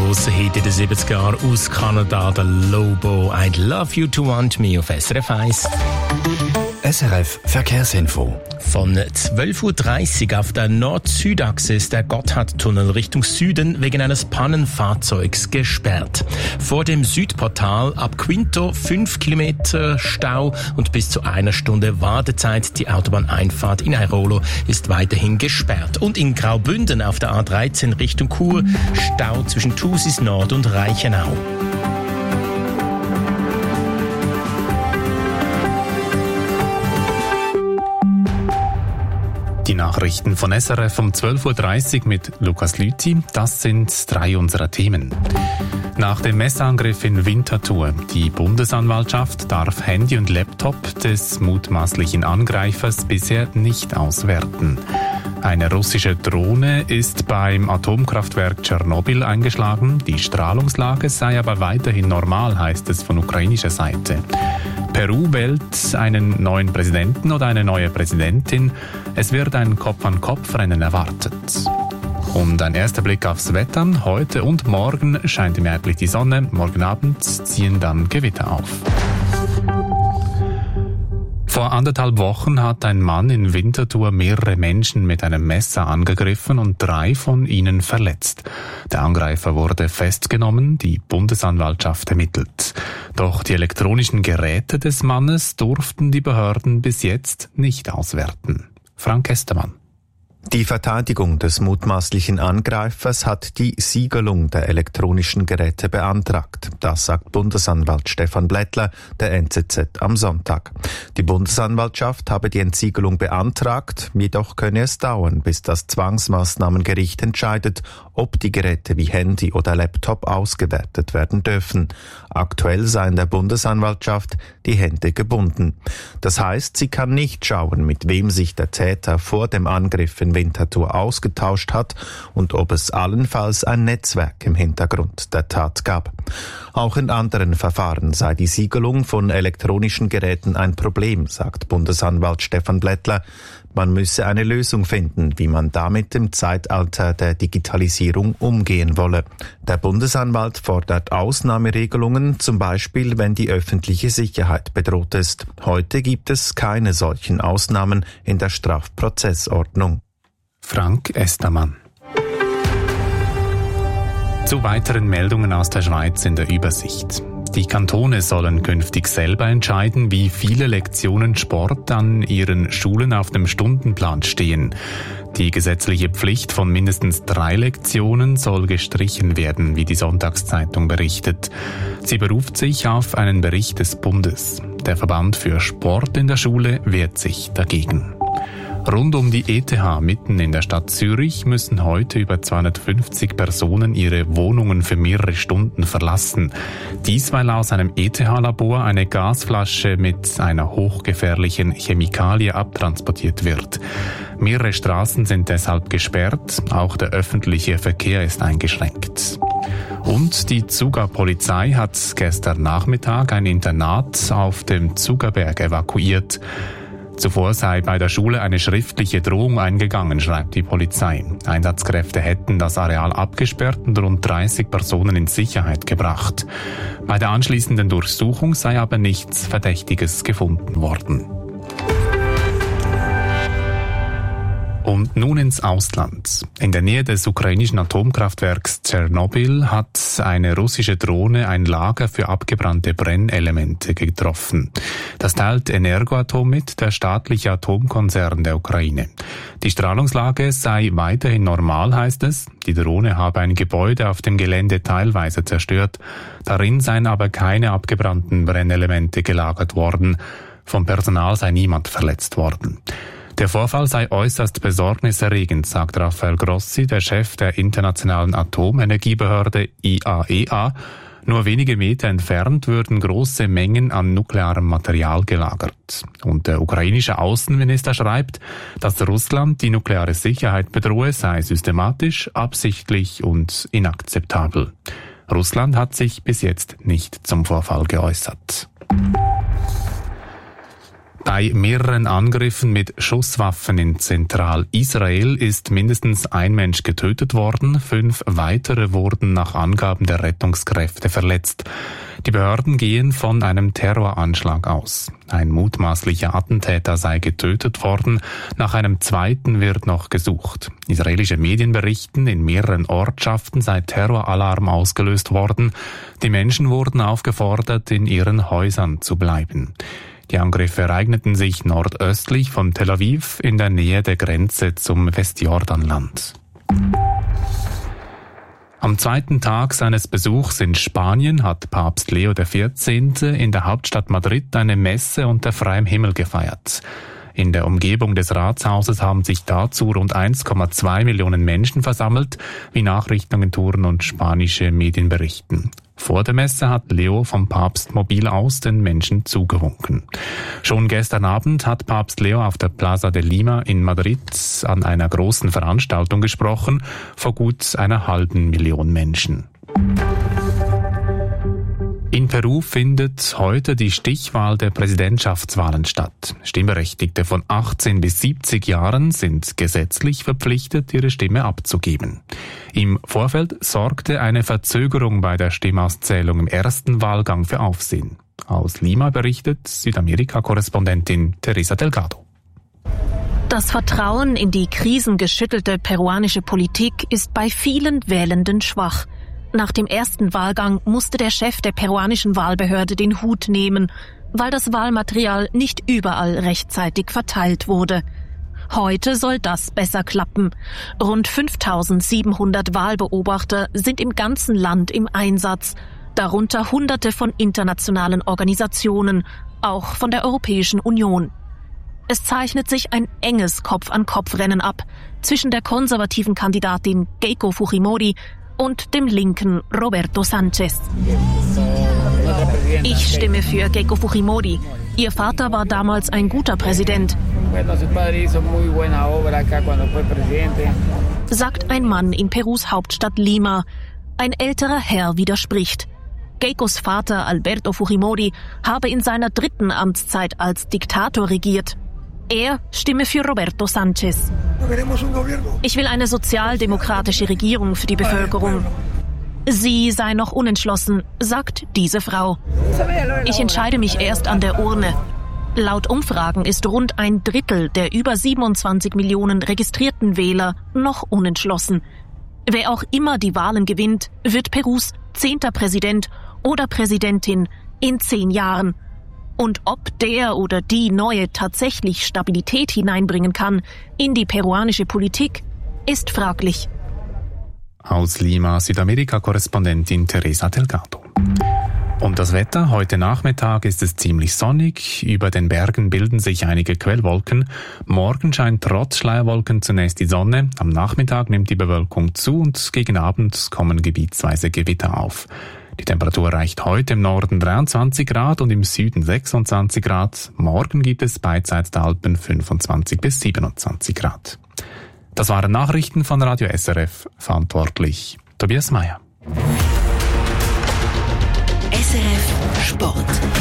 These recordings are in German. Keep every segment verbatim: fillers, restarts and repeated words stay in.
grosser Hit in den siebziger Jahren aus Kanada, der Lobo. I'd love you to want me auf S R F eins. S R F Verkehrsinfo. Von zwölf Uhr dreißig auf der Nord-Süd-Achse ist der Gotthardtunnel Richtung Süden wegen eines Pannenfahrzeugs gesperrt. Vor dem Südportal ab Quinto fünf Kilometer Stau und bis zu einer Stunde Wartezeit. Die Autobahneinfahrt in Airolo ist weiterhin gesperrt. Und in Graubünden auf der A dreizehn Richtung Chur Stau zwischen Thusis Nord und Reichenau. Die Nachrichten von S R F um zwölf Uhr dreißig mit Lukas Lüthi. Das sind drei unserer Themen. Nach dem Messerangriff in Winterthur. Die Bundesanwaltschaft darf Handy und Laptop des mutmaßlichen Angreifers bisher nicht auswerten. Eine russische Drohne ist beim Atomkraftwerk Tschernobyl eingeschlagen. Die Strahlungslage sei aber weiterhin normal, heißt es von ukrainischer Seite. Peru wählt einen neuen Präsidenten oder eine neue Präsidentin. Es wird ein Kopf-an-Kopf-Rennen erwartet. Und ein erster Blick aufs Wetter. Heute und morgen scheint mehrheitlich die Sonne. Morgen Abend ziehen dann Gewitter auf. Vor anderthalb Wochen hat ein Mann in Winterthur mehrere Menschen mit einem Messer angegriffen und drei von ihnen verletzt. Der Angreifer wurde festgenommen, die Bundesanwaltschaft ermittelt. Doch die elektronischen Geräte des Mannes durften die Behörden bis jetzt nicht auswerten. Frank Estermann. Die Verteidigung des mutmaßlichen Angreifers hat die Siegelung der elektronischen Geräte beantragt. Das sagt Bundesanwalt Stefan Blättler der N Z Z am Sonntag. Die Bundesanwaltschaft habe die Entsiegelung beantragt, jedoch könne es dauern, bis das Zwangsmaßnahmengericht entscheidet, ob die Geräte wie Handy oder Laptop ausgewertet werden dürfen. Aktuell seien der Bundesanwaltschaft die Hände gebunden. Das heißt, sie kann nicht schauen, mit wem sich der Täter vor dem Angriff in Winterthur ausgetauscht hat und ob es allenfalls ein Netzwerk im Hintergrund der Tat gab. Auch in anderen Verfahren sei die Siegelung von elektronischen Geräten ein Problem, sagt Bundesanwalt Stefan Blättler. Man müsse eine Lösung finden, wie man damit im Zeitalter der Digitalisierung umgehen wolle. Der Bundesanwalt fordert Ausnahmeregelungen, zum Beispiel wenn die öffentliche Sicherheit bedroht ist. Heute gibt es keine solchen Ausnahmen in der Strafprozessordnung. Frank Estermann. Zu weiteren Meldungen aus der Schweiz in der Übersicht. Die Kantone sollen künftig selber entscheiden, wie viele Lektionen Sport an ihren Schulen auf dem Stundenplan stehen. Die gesetzliche Pflicht von mindestens drei Lektionen soll gestrichen werden, wie die Sonntagszeitung berichtet. Sie beruft sich auf einen Bericht des Bundes. Der Verband für Sport in der Schule wehrt sich dagegen. Rund um die E T H mitten in der Stadt Zürich müssen heute über zweihundertfünfzig Personen ihre Wohnungen für mehrere Stunden verlassen. Dies, weil aus einem E T H-Labor eine Gasflasche mit einer hochgefährlichen Chemikalie abtransportiert wird. Mehrere Straßen sind deshalb gesperrt, auch der öffentliche Verkehr ist eingeschränkt. Und die Zuger Polizei hat gestern Nachmittag ein Internat auf dem Zugerberg evakuiert. Zuvor sei bei der Schule eine schriftliche Drohung eingegangen, schreibt die Polizei. Einsatzkräfte hätten das Areal abgesperrt und rund dreißig Personen in Sicherheit gebracht. Bei der anschließenden Durchsuchung sei aber nichts Verdächtiges gefunden worden. Und nun ins Ausland. In der Nähe des ukrainischen Atomkraftwerks Tschernobyl hat eine russische Drohne ein Lager für abgebrannte Brennelemente getroffen. Das teilt Energoatom mit, der staatliche Atomkonzern der Ukraine. Die Strahlungslage sei weiterhin normal, heißt es. Die Drohne habe ein Gebäude auf dem Gelände teilweise zerstört. Darin seien aber keine abgebrannten Brennelemente gelagert worden. Vom Personal sei niemand verletzt worden. Der Vorfall sei äußerst besorgniserregend, sagt Rafael Grossi, der Chef der Internationalen Atomenergiebehörde I A E A. Nur wenige Meter entfernt würden große Mengen an nuklearem Material gelagert. Und der ukrainische Außenminister schreibt, dass Russland die nukleare Sicherheit bedrohe, sei systematisch, absichtlich und inakzeptabel. Russland hat sich bis jetzt nicht zum Vorfall geäußert. Bei mehreren Angriffen mit Schusswaffen in Zentral-Israel ist mindestens ein Mensch getötet worden, fünf weitere wurden nach Angaben der Rettungskräfte verletzt. Die Behörden gehen von einem Terroranschlag aus. Ein mutmaßlicher Attentäter sei getötet worden, nach einem zweiten wird noch gesucht. Israelische Medien berichten, in mehreren Ortschaften sei Terroralarm ausgelöst worden. Die Menschen wurden aufgefordert, in ihren Häusern zu bleiben. Die Angriffe ereigneten sich nordöstlich von Tel Aviv in der Nähe der Grenze zum Westjordanland. Am zweiten Tag seines Besuchs in Spanien hat Papst Leo der vierzehnte in der Hauptstadt Madrid eine Messe unter freiem Himmel gefeiert. In der Umgebung des Ratshauses haben sich dazu rund eins Komma zwei Millionen Menschen versammelt, wie Nachrichtenagenturen und spanische Medien berichten. Vor der Messe hat Leo vom Papst mobil aus den Menschen zugewunken. Schon gestern Abend hat Papst Leo auf der Plaza de Lima in Madrid an einer großen Veranstaltung gesprochen, vor gut einer halben Million Menschen. In Peru findet heute die Stichwahl der Präsidentschaftswahlen statt. Stimmberechtigte von achtzehn bis siebzig Jahren sind gesetzlich verpflichtet, ihre Stimme abzugeben. Im Vorfeld sorgte eine Verzögerung bei der Stimmauszählung im ersten Wahlgang für Aufsehen. Aus Lima berichtet Südamerika-Korrespondentin Teresa Delgado. Das Vertrauen in die krisengeschüttelte peruanische Politik ist bei vielen Wählenden schwach. Nach dem ersten Wahlgang musste der Chef der peruanischen Wahlbehörde den Hut nehmen, weil das Wahlmaterial nicht überall rechtzeitig verteilt wurde. Heute soll das besser klappen. Rund fünftausendsiebenhundert Wahlbeobachter sind im ganzen Land im Einsatz, darunter Hunderte von internationalen Organisationen, auch von der Europäischen Union. Es zeichnet sich ein enges Kopf-an-Kopf-Rennen ab zwischen der konservativen Kandidatin Keiko Fujimori und dem linken Roberto Sánchez. Ich stimme für Keiko Fujimori. Ihr Vater war damals ein guter Präsident, sagt ein Mann in Perus Hauptstadt Lima. Ein älterer Herr widerspricht. Keikos Vater Alberto Fujimori habe in seiner dritten Amtszeit als Diktator regiert. Er stimme für Roberto Sánchez. Ich will eine sozialdemokratische Regierung für die Bevölkerung. Sie sei noch unentschlossen, sagt diese Frau. Ich entscheide mich erst an der Urne. Laut Umfragen ist rund ein Drittel der über siebenundzwanzig Millionen registrierten Wähler noch unentschlossen. Wer auch immer die Wahlen gewinnt, wird Perus zehnter Präsident oder Präsidentin in zehn Jahren. Und ob der oder die Neue tatsächlich Stabilität hineinbringen kann in die peruanische Politik, ist fraglich. Aus Lima, Südamerika-Korrespondentin Teresa Delgado. Und das Wetter? Heute Nachmittag ist es ziemlich sonnig. Über den Bergen bilden sich einige Quellwolken. Morgen scheint trotz Schleierwolken zunächst die Sonne. Am Nachmittag nimmt die Bewölkung zu und gegen Abend kommen gebietsweise Gewitter auf. Die Temperatur erreicht heute im Norden dreiundzwanzig Grad und im Süden sechsundzwanzig Grad. Morgen gibt es beidseits der Alpen fünfundzwanzig bis siebenundzwanzig Grad. Das waren Nachrichten von Radio S R F, verantwortlich Tobias Meyer. S R F Sport.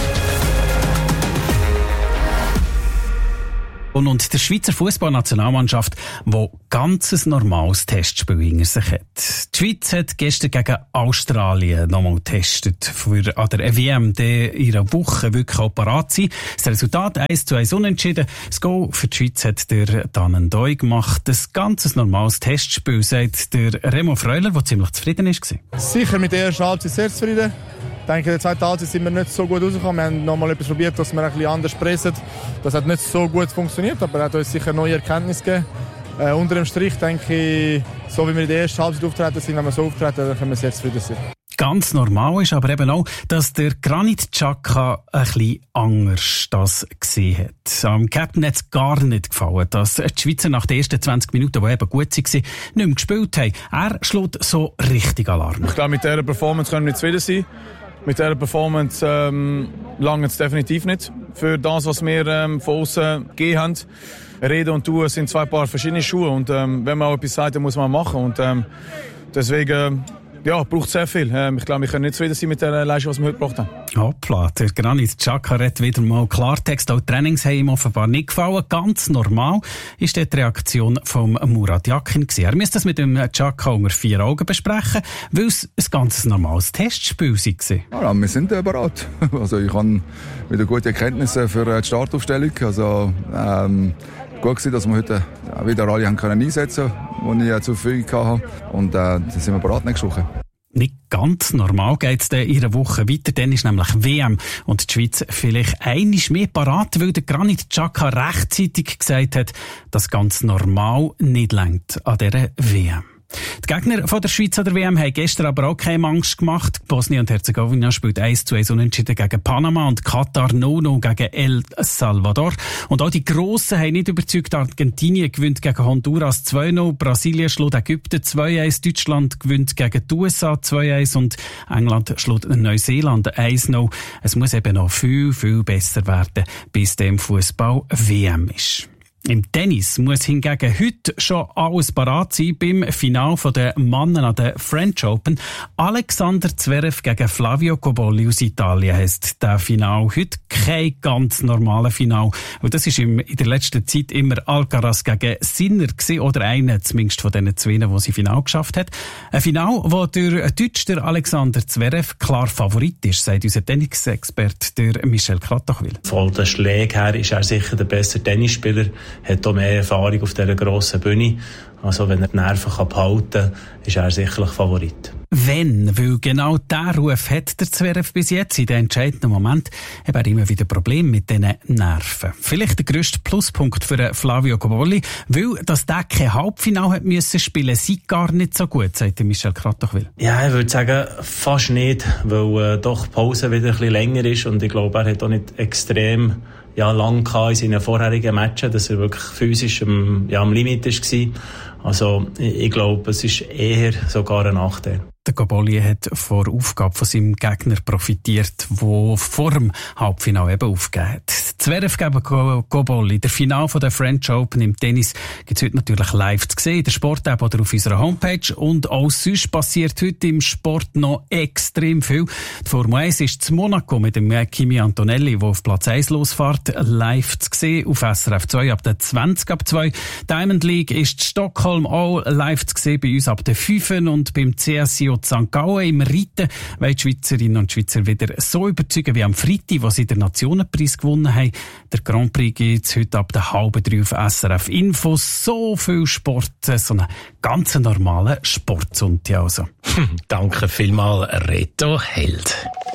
Und, und der Schweizer Fußballnationalmannschaft, die ganz ein normales Testspiel hinter sich hat. Die Schweiz hat gestern gegen Australien nochmal getestet, für an der W M in einer Woche wirklich auch parat sein. Das Resultat eins zu eins unentschieden. Das Goal für die Schweiz hat der Dan Ndoi gemacht. Ein ganz normales Testspiel, sagt der Remo Freuler, der ziemlich zufrieden war. Sicher mit der ersten Halbzeit sehr zufrieden. Ich denke, in der zweiten Halbzeit sind wir nicht so gut rausgekommen. Wir haben noch mal etwas probiert, dass wir ein bisschen anders pressen. Das hat nicht so gut funktioniert, aber hat uns sicher neue Erkenntnisse gegeben. Äh, unter dem Strich denke ich, so wie wir in der ersten Halbzeit auftreten sind, wenn wir so auftreten, dann können wir sehr zufrieden sein. Ganz normal ist aber eben auch, dass der Granit Xhaka ein bisschen anders das gesehen hat. Am Captain hat es gar nicht gefallen, dass die Schweizer nach den ersten zwanzig Minuten, die eben gut waren, nicht mehr gespielt haben. Er schlägt so richtig Alarm. Ich glaube, mit dieser Performance können wir nicht zufrieden sein. Mit dieser Performance ähm, langt es definitiv nicht für das, was wir ähm, von außen gegeben haben. Reden und Tun sind zwei Paar verschiedene Schuhe und ähm, wenn man auch etwas sagt, dann muss man machen. Und ähm, deswegen ja, braucht es sehr viel. Ähm, ich glaube, wir können nicht zufrieden sein mit der Leistung, die wir heute gebracht haben. Hoppla, der Granit Xhaka redet wieder mal Klartext. Auch die Trainings haben ihm offenbar nicht gefallen. Ganz normal ist die Reaktion von Murat Yakin gewesen. Er müsste das mit dem Xhaka unter vier Augen besprechen, weil es ein ganz normales Testspiel war. Ja, wir sind äh, bereit. Also ich habe wieder gute Erkenntnisse für die Startaufstellung. Also ähm, gut gewesen, dass wir heute wieder alle haben können einsetzen können, die ich zur Verfügung hatte. Und äh, dann sind wir bereit nächste Woche. Nicht ganz normal geht es in einer Woche weiter, dann ist nämlich W M und die Schweiz vielleicht einmal mehr parat, weil der Granit Xhaka rechtzeitig gesagt hat, dass ganz normal nicht reicht an dieser W M. Die Gegner von der Schweiz an der W M haben gestern aber auch keine Angst gemacht. Bosnien und Herzegowina spielt eins zu eins unentschieden gegen Panama und Katar null null gegen El Salvador. Und auch die Grossen haben nicht überzeugt. Argentinien gewinnt gegen Honduras zwei null, Brasilien schlägt Ägypten zwei eins, Deutschland gewinnt gegen die U S A zwei eins und England schlägt Neuseeland eins null. Es muss eben noch viel, viel besser werden, bis dem Fußball W M ist. Im Tennis muss hingegen heute schon alles parat sein beim Finale der Männer an der French Open. Alexander Zverev gegen Flavio Cobolli aus Italien heisst der Finale heute kein ganz normales Finale. Und das ist in der letzten Zeit immer Alcaraz gegen Sinner gewesen, oder einer zumindest von diesen zwei, die sie Finale geschafft hat. Ein Finale, wo der Deutsche Alexander Zverev klar Favorit ist, sagt unser Tennisexperte Michel Kratochwil. Von den Schlägen her ist er sicher der bessere Tennisspieler. Hat auch mehr Erfahrung auf dieser grossen Bühne. Also wenn er die Nerven behalten kann, ist er sicherlich Favorit. Wenn, weil genau diesen Ruf hat der Zverev bis jetzt in den entscheidenden Moment, hat er immer wieder Probleme mit diesen Nerven. Vielleicht der grösste Pluspunkt für Flavio Cobolli, weil dass der kein Halbfinale hat müssen spielen, sei gar nicht so gut, sagt Michel Kratochwil. Ja, ich würde sagen, fast nicht, weil äh, doch die Pause wieder ein bisschen länger ist und ich glaube, er hat auch nicht extrem ja, lang in seinen vorherigen Matchen, dass er wirklich physisch am, ja, am Limit war. Also ich, ich glaube, es ist eher sogar ein Nachteil. Der Cobolli hat vor der Aufgabe von seinem Gegner profitiert, der vor dem Halbfinale eben aufgegeben hat. Zverev gegen Cobolli, der Finale der French Open im Tennis, gibt es heute natürlich live zu sehen, in der Sport-App oder auf unserer Homepage. Und auch sonst passiert heute im Sport noch extrem viel. Die Formel eins ist zu Monaco mit dem Kimi Antonelli, der auf Platz eins losfährt, live zu sehen auf S R F zwei ab der zwanzig ab zwei. Diamond League ist in Stockholm auch live zu sehen, bei uns ab der fünf und beim C S I O Sankt Gallen im Reiten wollen die Schweizerinnen und Schweizer wieder so überzeugen wie am Freitag, wo sie den Nationenpreis gewonnen haben. Der Grand Prix gibt es heute ab der halben drei auf S R F Info. So viel Sport, so einen ganz normalen Sportsonntag also. Danke vielmals, Reto Held.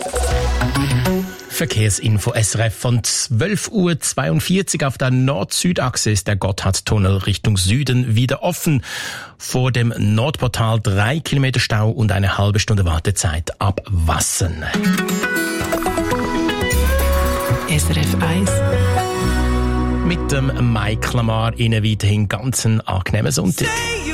Verkehrsinfo S R F von zwölf Uhr zweiundvierzig auf der Nord-Süd-Achse ist der Gotthardtunnel Richtung Süden wieder offen. Vor dem Nordportal drei Kilometer Stau und eine halbe Stunde Wartezeit ab Wassen. S R F eins. Mit dem Mike Lamar Ihnen weiterhin ganz einen angenehmen Sonntag.